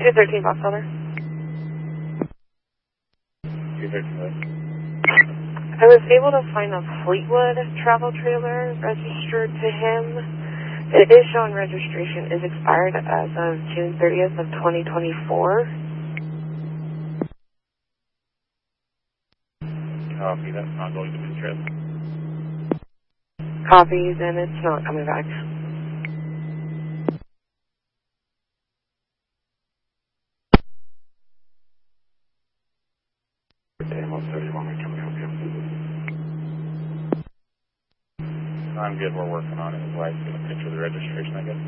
213 Box Elder. 213. I was able to find a Fleetwood travel trailer registered to him. It is showing registration is expired as of June 30th of 2024. Copy, that's not going to be trip. Copies, and it's not coming back. I'm good, we're working on it. His wife's going to picture the registration, I guess.